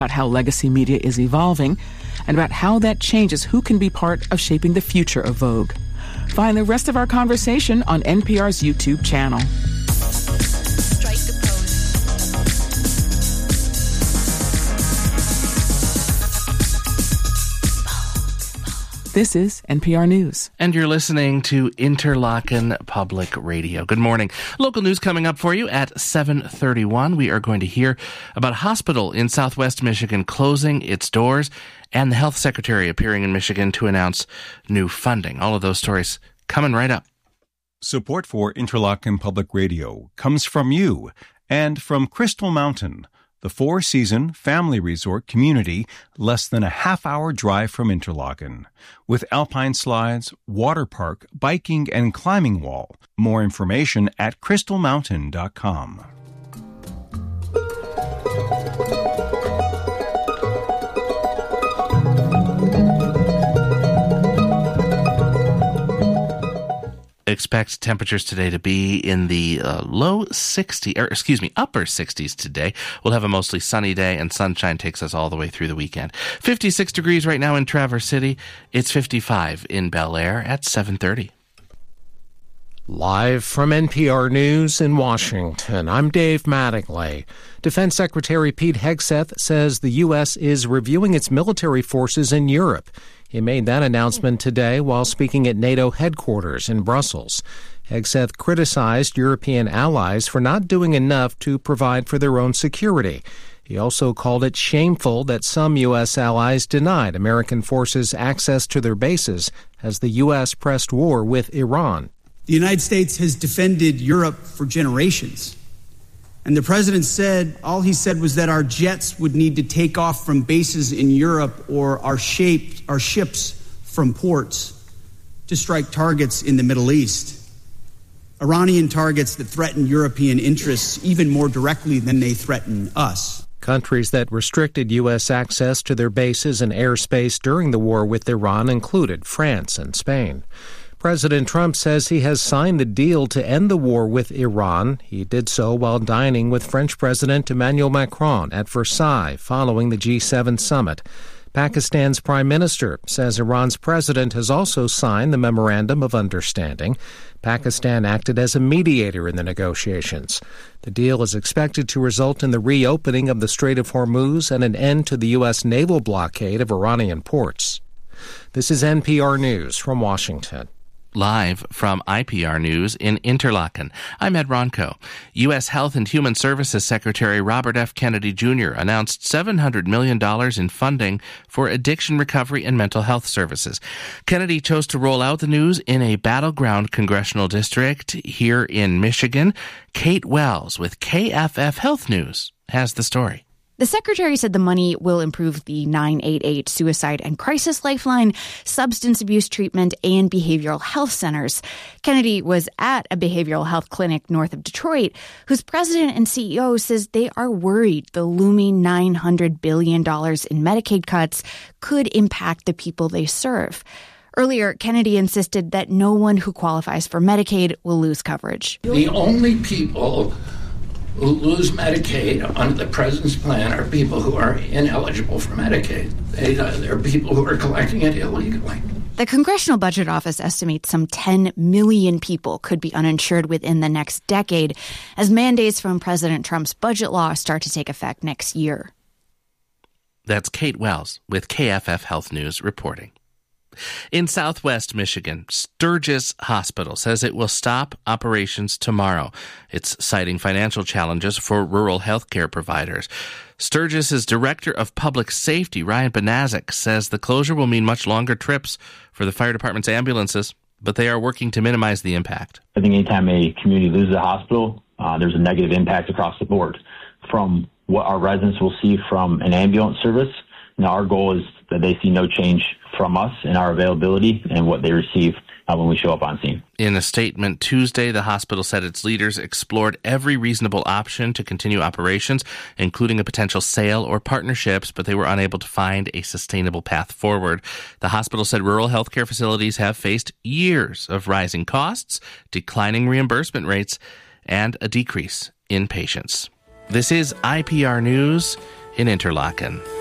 about how legacy media is evolving and about how that changes who can be part of shaping the future of Vogue. Find the rest of our conversation on NPR's YouTube channel. This is NPR News. And you're listening to Interlochen Public Radio. Good morning. Local news coming up for you at 7:31. We are going to hear about a hospital in Southwest Michigan closing its doors and the health secretary appearing in Michigan to announce new funding. All of those stories coming right up. Support for Interlochen Public Radio comes from you and from Crystal Mountain, the four-season family resort community less than a half-hour drive from Interlochen. With alpine slides, water park, biking, and climbing wall. More information at crystalmountain.com. Expect temperatures today to be in the upper 60s today. We'll have a mostly sunny day, and sunshine takes us all the way through the weekend. 56 degrees right now in Traverse City. It's 55 in Bel Air at 7:30. Live from NPR News in Washington, I'm Dave Mattingly. Defense Secretary Pete Hegseth says the U.S. is reviewing its military forces in Europe. He made that announcement today while speaking at NATO headquarters in Brussels. Hegseth criticized European allies for not doing enough to provide for their own security. He also called it shameful that some U.S. allies denied American forces access to their bases as the U.S. pressed war with Iran. The United States has defended Europe for generations. And the president said, all he said was that our jets would need to take off from bases in Europe or our ships from ports to strike targets in the Middle East. Iranian targets that threaten European interests even more directly than they threaten us. Countries that restricted U.S. access to their bases and airspace during the war with Iran included France and Spain. President Trump says he has signed the deal to end the war with Iran. He did so while dining with French President Emmanuel Macron at Versailles following the G7 summit. Pakistan's prime minister says Iran's president has also signed the Memorandum of Understanding. Pakistan acted as a mediator in the negotiations. The deal is expected to result in the reopening of the Strait of Hormuz and an end to the U.S. naval blockade of Iranian ports. This is NPR News from Washington. Live from IPR News in Interlochen, I'm Ed Ronco. U.S. Health and Human Services Secretary Robert F. Kennedy Jr. announced $700 million in funding for addiction recovery and mental health services. Kennedy chose to roll out the news in a battleground congressional district here in Michigan. Kate Wells with KFF Health News has the story. The secretary said the money will improve the 988 Suicide and Crisis Lifeline, substance abuse treatment, and behavioral health centers. Kennedy was at a behavioral health clinic north of Detroit, whose president and CEO says they are worried the looming $900 billion in Medicaid cuts could impact the people they serve. Earlier, Kennedy insisted that no one who qualifies for Medicaid will lose coverage. The only people who lose Medicaid under the president's plan are people who are ineligible for Medicaid. They're people who are collecting it illegally. The Congressional Budget Office estimates some 10 million people could be uninsured within the next decade as mandates from President Trump's budget law start to take effect next year. That's Kate Wells with KFF Health News reporting. In Southwest Michigan, Sturgis Hospital says it will stop operations tomorrow. It's citing financial challenges for rural healthcare providers. Sturgis's Director of Public Safety, Ryan Benazik, says the closure will mean much longer trips for the fire department's ambulances, but they are working to minimize the impact. I think anytime a community loses a hospital, there's a negative impact across the board. From what our residents will see from an ambulance service, our goal is that they see no change from us in our availability and what they receive when we show up on scene. In a statement Tuesday, the hospital said its leaders explored every reasonable option to continue operations, including a potential sale or partnerships, but they were unable to find a sustainable path forward. The hospital said rural healthcare facilities have faced years of rising costs, declining reimbursement rates, and a decrease in patients. This is IPR News in Interlaken.